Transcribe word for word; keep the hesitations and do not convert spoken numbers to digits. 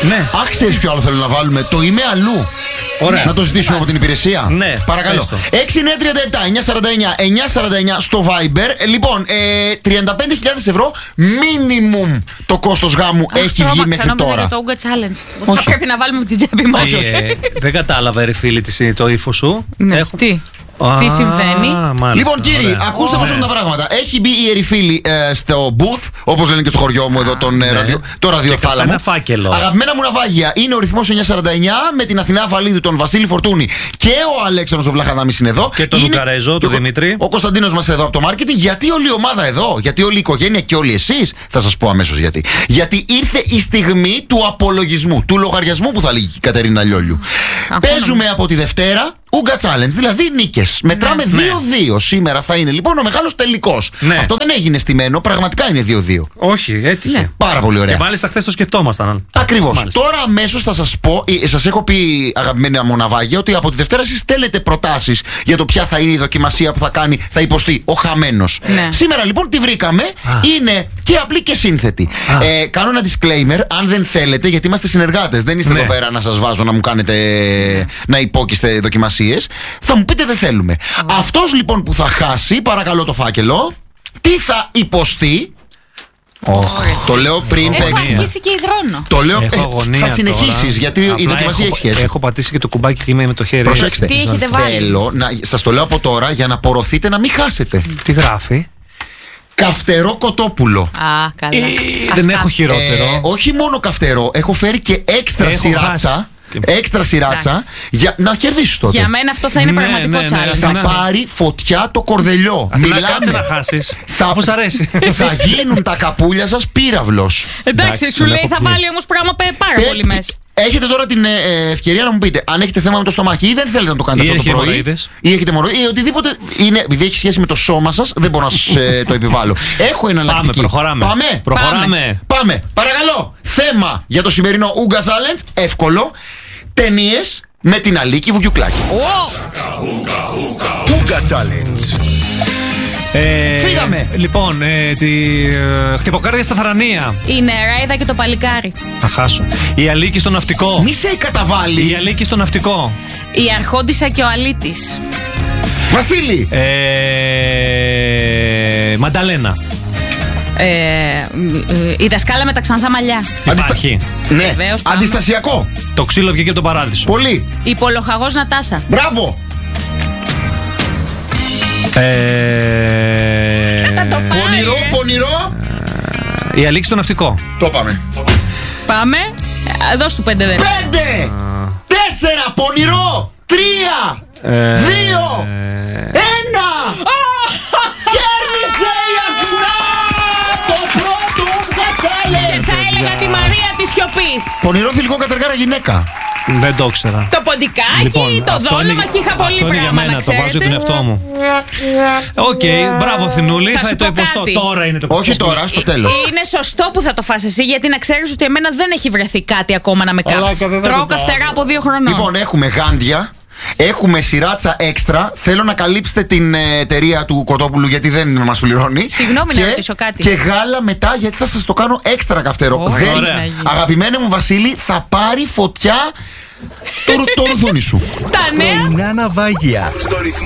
Ναι. Αχ, ξέρεις ποιο άλλο θέλω να βάλουμε? Το είμαι αλλού. Ωραία. Να το ζητήσουμε από την υπηρεσία. Ναι. Παρακαλώ. έξι εννιά τρία επτά εννιά τέσσερα εννιά εννιά τέσσερα εννιά στο Viber. Λοιπόν, ε, τριάντα πέντε χιλιάδες ευρώ minimum το κόστος γάμου Αχ, έχει βγει μέχρι τώρα. Για το Ouga Challenge. Θα πρέπει να βάλουμε από την τσέπη μας. Ε, δεν κατάλαβα, ρε φίλη, το ύφο σου. Ναι. Έχω... Τι. Α, Τι συμβαίνει? Μάλιστα, Λοιπόν, κύριοι, ωραία. ακούστε πώς είναι τα πράγματα. Έχει μπει η Ερυφίλη ε, στο booth, όπως λένε και στο χωριό μου εδώ, τον, ε, ραδιο, το ραδιοθάλαμο. Ένα φάκελο. Αγαπημένα μου ναυάγια, είναι ο ρυθμός εννιά σαράντα εννιά με την Αθηνά Βαλίδου, τον Βασίλη Φορτούνη και ο Αλέξανδρος ο Βλαχαδάμης είναι εδώ. Και τον Είναι Λουκαρέζο, τον ο, Δημήτρη. Ο Κωνσταντίνος μας εδώ από το μάρκετινγκ. Γιατί όλη η ομάδα εδώ, γιατί όλη η οικογένεια και όλοι εσείς, θα σας πω αμέσως γιατί. Γιατί ήρθε η στιγμή του απολογισμού, του λογαριασμού που θα λέγει η Κατερίνα Λιόλιου. Παίζουμε από τη Δευτέρα. Ouga Challenge, δηλαδή νίκες. Μετράμε δύο δύο. Σήμερα θα είναι λοιπόν ο μεγάλος τελικός. Ναι. Αυτό δεν έγινε στημένο, πραγματικά είναι δύο δύο. Όχι, έτυχε. Ναι. Πάρα πολύ ωραία. Και μάλιστα χθες το σκεφτόμασταν. Ακριβώς. Μάλιστα. Τώρα αμέσως θα σας πω, ε, σας έχω πει αγαπημένα μου ναυάγια, ότι από τη Δευτέρα εσείς στέλνετε προτάσεις για το ποια θα είναι η δοκιμασία που θα κάνει, θα υποστεί ο χαμένος. Ναι. Σήμερα λοιπόν τη βρήκαμε, Α. είναι και απλή και σύνθετη. Ε, κάνω ένα disclaimer, αν δεν θέλετε, γιατί είμαστε συνεργάτες, δεν είστε Ναι. εδώ πέρα να σας βάζω να μου κάνετε, να υπόκειστε δοκιμασίες. Θα μου πείτε δεν θέλουμε. Αυτός λοιπόν που θα χάσει, παρακαλώ το φάκελο, τι θα υποστεί. Oh. Το λέω πριν Έχω παίξουμε. αρχίσει και υδρώνω. Το λέω, Έχω ε, αγωνία θα συνεχίσεις τώρα. γιατί η Απλά δοκιμασία έχω, έχει σχέση. Έχω πατήσει και το κουμπάκι και είμαι με το χέρι. Προσέξτε, Τι έχετε βάλει? θέλω να σας το λέω από τώρα για να πορωθείτε να μην χάσετε. Τι γράφει? Καυτερό κοτόπουλο. Α, καλά. Ε, Ας δεν κάτω. έχω χειρότερο. Ε, όχι μόνο καυτερό, έχω φέρει και έξτρα Έχω σιράτσα. χάσει. Έξτρα σιράτσα Εντάξει. για να κερδίσεις τότε. Για μένα αυτό θα είναι Ναι, πραγματικό ναι, ναι, challenge. Θα ναι. πάρει φωτιά το κορδελιό. Αθηνά, κάτσε να χάσεις. Θα, Αφού σ' αρέσει. θα γίνουν τα καπούλια σας πύραυλος. Εντάξει, Εντάξει, σου τον λέει έχω θα πει. βάλει όμως πράγμα πε- πάρα Ε, πολύ μέσα. Έχετε τώρα την ε, ε, ευκαιρία να μου πείτε αν έχετε θέμα με το στομάχι ή δεν θέλετε να το κάνετε Ή αυτό το έχει πρωί. αιμορροίδες. Ή έχετε αιμορροίδες. Ή οτιδήποτε είναι. Επειδή έχει σχέση με το σώμα σας, δεν μπορώ να σας ε, το επιβάλλω. Έχω εναλλακτική. Πάμε, προχωράμε. Πάμε. Προχωράμε. Πάμε. Παρακαλώ. Θέμα για το σημερινό Ouga Challenge. Εύκολο. Ταινίες με την Αλίκη Βουγιουκλάκη. Ouga Challenge. Ε, Φύγαμε. Λοιπόν, ε, τη ε, χτυποκάρδια στα Θαρανία. Η νεράιδα και το παλικάρι. Θα χάσω. Η Αλίκη στο ναυτικό. Μη σε καταβάλει. Η Αλίκη στο ναυτικό. Η αρχόντισσα και ο αλήτης. Βασίλη. Ε, Μανταλένα. Ε, η δασκάλα με τα ξανθά μαλλιά. Υπάρχει. Ναι. Βεβαίως, πάμε. Αντιστασιακό. Το ξύλο βγήκε από τον παράδεισο. Πολύ. Η Πολοχαγός Νατάσα. Μπράβο. Ε, Θα το φάει, Πονηρό, ε. πονηρό. η Αλίκη στο ναυτικό. Το πάμε. Πάμε. Ε, Δώσ' του πέντε δέκα. Πέντε. Τέσσερα. Πονηρό. Τρία. Ε, Δύο. Ένα. Κέρδισε η Αθηνά το πρώτο Ouga Και Challenge. θα έλεγα τη Μαρία της σιωπής. Πονηρό θηλυκό κατεργάρα γυναίκα. Δεν το ήξερα. Το ποντικάκι, Λοιπόν, το αυτό δόλωμα είναι- και είχα πολύ αυτό είναι για πράγμα μένα, να το βάζω για ξέρετε. τον εαυτό μου. Οκ, μπράβο Θηνούλη, Θα θα, σου το πω υποστώ. κάτι. Τώρα είναι το Όχι τώρα, στο τέλος. Είναι σωστό που θα το φας εσύ, γιατί να ξέρεις ότι εμένα δεν έχει βρεθεί κάτι ακόμα να με κάψει. Αλάκα, δεν Τρώω το καυτερά από δύο χρονών. Λοιπόν, έχουμε γάντια. Έχουμε σιράτσα έξτρα. Θέλω να καλύψετε την ε, εταιρεία του Κοτόπουλου γιατί δεν μας πληρώνει. Συγγνώμη, να ρωτήσω κάτι. Και γάλα μετά γιατί θα σας το κάνω έξτρα καυτερό. Ωραία. Δεν- Ωραία. Αγαπημένε μου Βασίλη, θα πάρει φωτιά το, το ρουθούνι σου. Τα νέα Πρωινά ναυάγια. Στο ρυθμό.